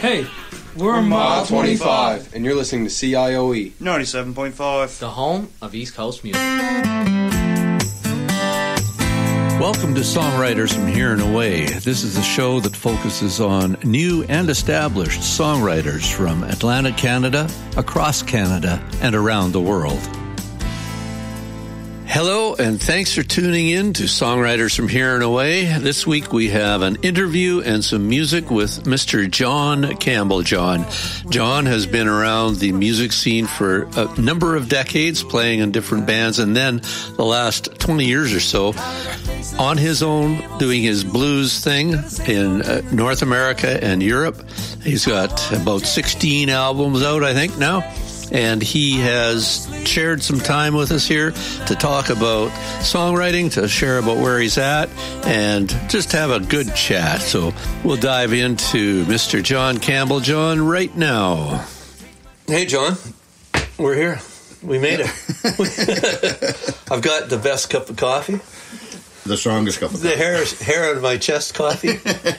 Hey, we're Mile 25, and you're listening to CIOE 97.5, the home of East Coast music. Welcome to Songwriters from Here and Away. This is a show that focuses on new and established songwriters from Atlantic Canada, across Canada, and around the world. Hello, and thanks for tuning in to Songwriters from Here and Away. This week we have an interview and some music with Mr. John Campbell. John has been around the music scene for a number of decades, playing in different bands, and then the last 20 years or so on his own, doing his blues thing in North America and Europe. He's got about 16 albums out, I think, now. And he has shared some time with us here to talk about songwriting, to share about where he's at, and just have a good chat. So we'll dive into Mr. John Campbell. John, right now. Hey, John. We're here. We made it. I've got the best cup of coffee. The strongest cup of coffee. The hair on my chest coffee.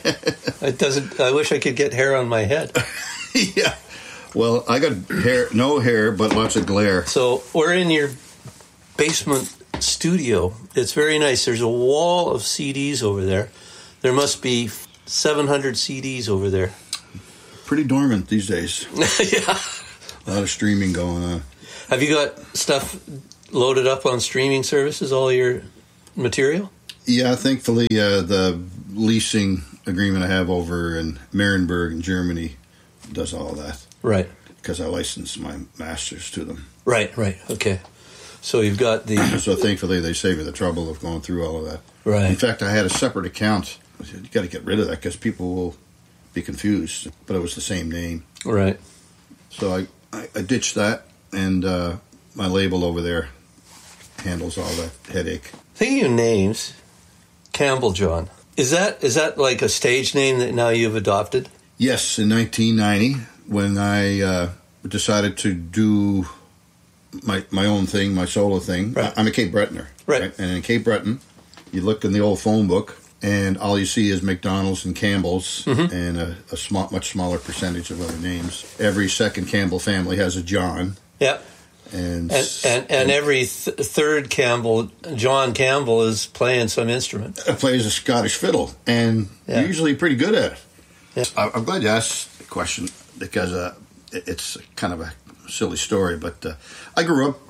I wish I could get hair on my head. Yeah. Well, I got no hair, but lots of glare. So we're in your basement studio. It's very nice. There's a wall of CDs over there. There must be 700 CDs over there. Pretty dormant these days. Yeah. A lot of streaming going on. Have you got stuff loaded up on streaming services, all your material? Yeah, thankfully, the leasing agreement I have over in Marienburg in Germany does all that. Right. Because I license my masters to them. Right. Okay. So you've got the... So thankfully they save me the trouble of going through all of that. Right. In fact, I had a separate account. You got to get rid of that because people will be confused. But it was the same name. Right. So I ditched that, and my label over there handles all that headache. Thinking of names, Campbell John. Is that like a stage name that now you've adopted? Yes, in 1990, when I decided to do my own thing, my solo thing. Right. I'm a Cape Bretoner. Right. And in Cape Breton, you look in the old phone book, and all you see is McDonald's and Campbell's, and a much smaller percentage of other names. Every second Campbell family has a John. Yeah. And every third Campbell, John Campbell, is playing some instrument. Plays a Scottish fiddle, and usually pretty good at it. Yeah. I'm glad you asked the question because it's kind of a silly story, but I grew up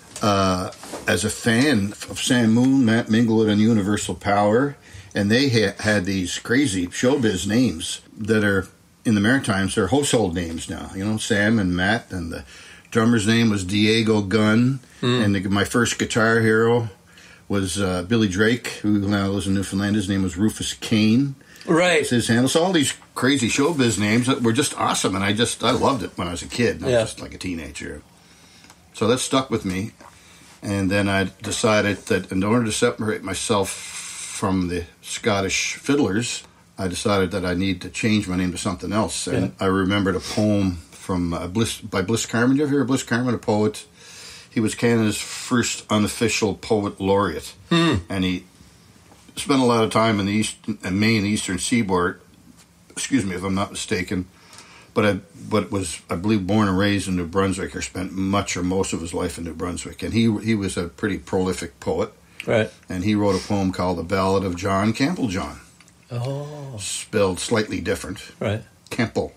as a fan of Sam Moon, Matt Minglewood, and Universal Power, and they had these crazy showbiz names that are, in the Maritimes, they're household names now. You know, Sam and Matt, and the drummer's name was Diego Gunn, and my first guitar hero was Billy Drake, who now lives in Newfoundland. His name was Rufus Kane. Right. It's his handle. So all these crazy showbiz names that were just awesome, and I loved it when I was a kid, not just like a teenager. So that stuck with me, and then I decided that in order to separate myself from the Scottish fiddlers, I decided that I need to change my name to something else. And I remembered a poem from by Bliss Carman. You ever hear of Bliss Carman, a poet? He was Canada's first unofficial poet laureate, and he spent a lot of time in the Maine, the Eastern Seaboard. Excuse me if I'm not mistaken, but was, I believe, born and raised in New Brunswick, or spent much or most of his life in New Brunswick. And he was a pretty prolific poet. Right. And he wrote a poem called "The Ballad of John Campbell John." Oh. Spelled slightly different. Right. Campbell.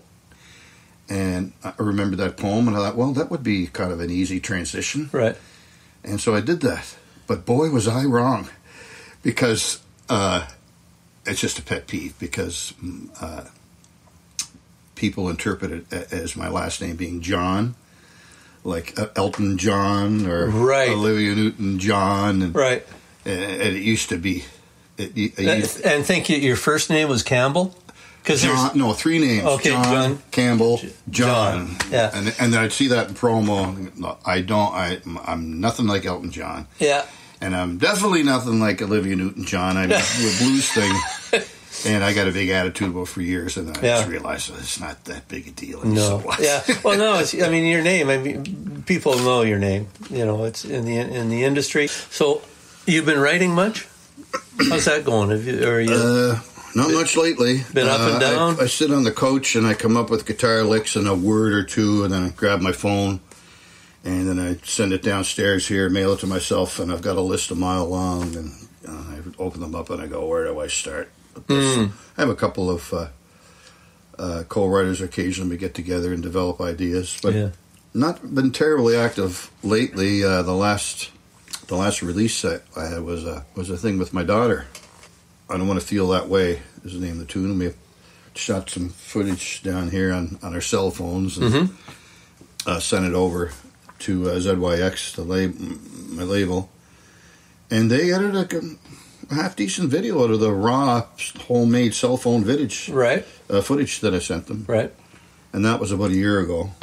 And I remember that poem, and I thought, well, that would be kind of an easy transition. Right. And so I did that. But boy, was I wrong. Because it's just a pet peeve, because people interpret it as my last name being John, like Elton John or Olivia Newton-John. And, right. And it used to be. And think your first name was Campbell? No, three names. Okay, John Campbell, John. Yeah. And then I'd see that in promo. No, I'm nothing like Elton John. Yeah. And I'm definitely nothing like Olivia Newton-John. I do a blues thing. And I got a big attitude about for years, and then I just realized it's not that big a deal. No. Yeah. Well, no. Your name. I mean, people know your name. You know, it's in the industry. So, you've been writing much? How's that going? Not much lately. Been up and down? I sit on the couch and I come up with guitar licks and a word or two, and then I grab my phone, and then I send it downstairs here, mail it to myself, and I've got a list a mile long, and I open them up and I go, where do I start with this? I have a couple of co-writers occasionally we get together and develop ideas, but not been terribly active lately. The last release I had was a thing with my daughter. I Don't Want to Feel That Way is the name of the tune. And we shot some footage down here on our cell phones and sent it over to ZYX, my label. And they edited a half-decent video out of the raw, homemade cell phone footage Right. Footage that I sent them. Right. And that was about a year ago.